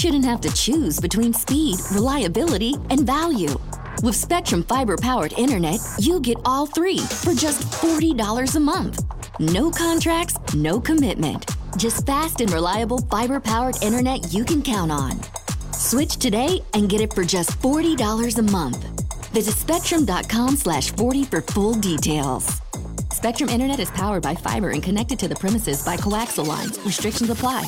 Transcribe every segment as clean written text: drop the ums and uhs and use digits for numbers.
shouldn't have to choose between speed, reliability, and value. With Spectrum Fiber-powered internet, you get all three for just $40 a month. No contracts, no commitment. Just fast and reliable fiber-powered internet you can count on. Switch today and get it for just $40 a month. Visit spectrum.com/40 for full details. Spectrum Internet is powered by fiber and connected to the premises by coaxial lines. Restrictions apply.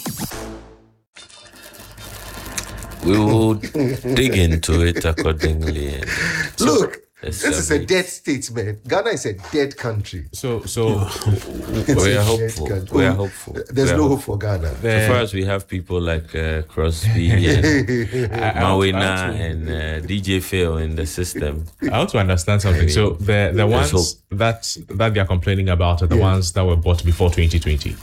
We will dig into it accordingly. Look, this is a dead state, man. Ghana is a dead country. So we are hopeful. We are hopeful. There's no hope for Ghana. So far as we have people like Crosby and Mawina and DJ Phil in the system. I want to understand something. So the ones that they are complaining about are the ones that were bought before 2020.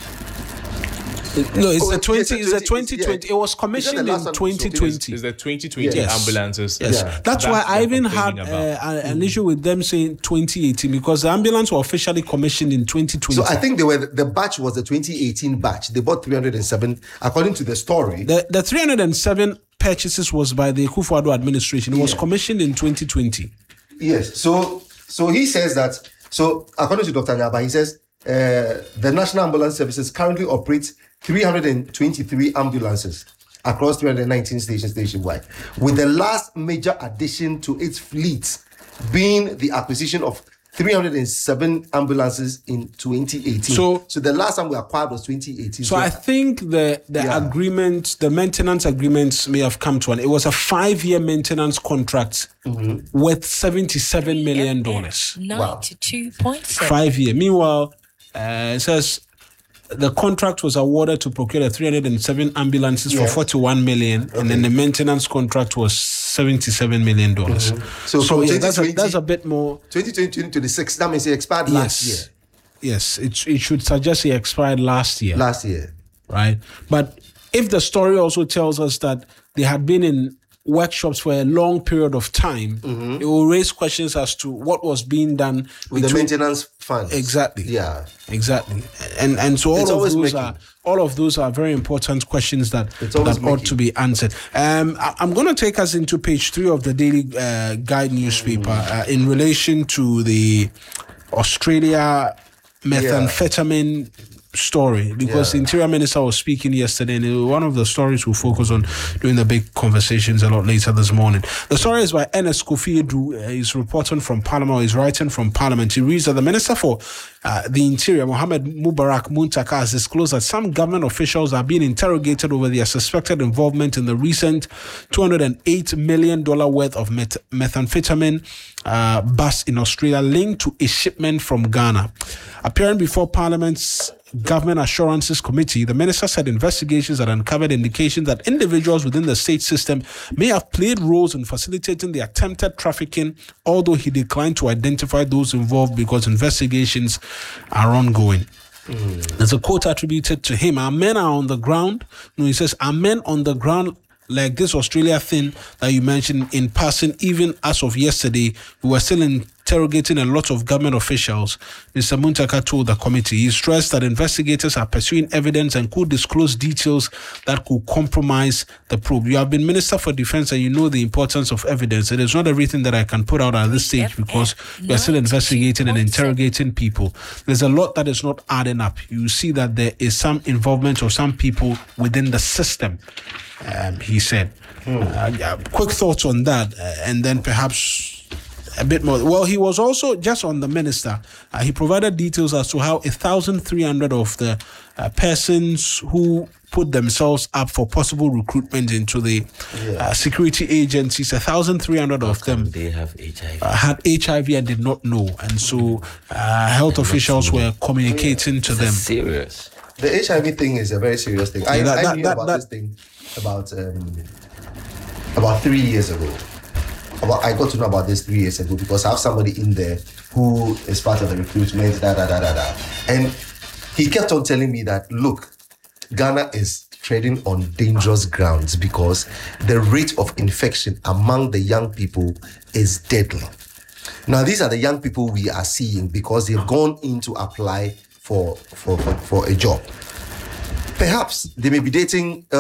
No, it's the 2020. It was commissioned in 2020. It's the 2020 ambulances. Yes. That's why I even had an issue with them saying 2018 because the ambulance were officially commissioned in 2020. So I think the batch was the 2018 batch. They bought 307, according to the story. The 307 purchases was by the Akufo-Addo administration. It was commissioned in 2020. Yes. So he says that. So according to Dr. Nyaba, he says the National Ambulance Services currently operates 323 ambulances across 319 stations nationwide, with the last major addition to its fleet being the acquisition of 307 ambulances in 2018. So the last time we acquired was 2018. So I think the agreement, the maintenance agreements may have come to an. It was a 5-year maintenance contract worth $77 million. 92.7. 5 year. Meanwhile, it says the contract was awarded to procure the 307 ambulances for $41 million, and then the maintenance contract was $77 million. So that's a bit more. 2026, that means it expired last year. Yes, it should suggest it expired last year. Last year. Right? But if the story also tells us that they had been in workshops for a long period of time, it will raise questions as to what was being done with the maintenance funds. Exactly. Yeah. Exactly. And so all of those are very important questions that ought to be answered. I'm going to take us into page 3 of the Daily Guide newspaper in relation to the Australia methamphetamine story, because the Interior Minister was speaking yesterday, and one of the stories we'll focus on during the big conversations a lot later this morning. The story is by Ernest Kofi Edu. He's reporting from Parliament, he's writing from Parliament. He reads that the Minister for the Interior, Mohamed Mubarak Muntaka, has disclosed that some government officials are being interrogated over their suspected involvement in the recent $208 million worth of methamphetamine bust in Australia linked to a shipment from Ghana. Appearing before Parliament's Government Assurances Committee, the minister said investigations had uncovered indications that individuals within the state system may have played roles in facilitating the attempted trafficking, although he declined to identify those involved because investigations are ongoing. There's a quote attributed to him: "Our men are on the ground." No, he says, "Our men on the ground." Like this Australia thing that you mentioned in passing, even as of yesterday, we were still interrogating a lot of government officials. Mr. Muntaka told the committee. He stressed that investigators are pursuing evidence and could disclose details that could compromise the probe. You have been Minister for Defence and you know the importance of evidence. It is not everything that I can put out at this stage because we are still investigating and interrogating people. There's a lot that is not adding up. You see that there is some involvement of some people within the system. He said. Quick thoughts on that, and then perhaps a bit more. Well, he was also just on the minister. He provided details as to how 1,300 of the persons who put themselves up for possible recruitment into the security agencies, 1,300 of them they have HIV. Had HIV and did not know, and so health officials were communicating to them. Serious. The HIV thing is a very serious thing. I knew about this thing about 3 years ago. I got to know about this 3 years ago because I have somebody in there who is part of the recruitment, and he kept on telling me that, look, Ghana is treading on dangerous grounds because the rate of infection among the young people is deadly. Now, these are the young people we are seeing because they've gone in to apply for a job. Perhaps they may be dating